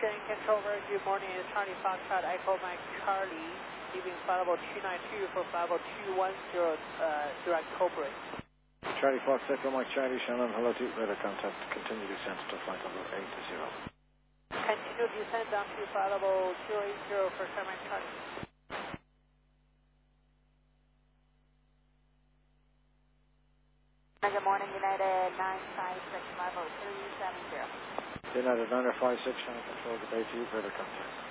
Shannon Control, very good morning. It's Charlie Foxtrot, Echo Mike Charlie, leaving flight level 292 for flight level 210, direct Cobra. Charlie Fox, Echo Mike Charlie, Shannon, hello to radar contact, continue descent to flight level 80. Continue descent down to flight level 280 for Charlie Mike Charlie. Good morning, United 956, 50370. United 956, Shannon Control, good day to you, radar contact.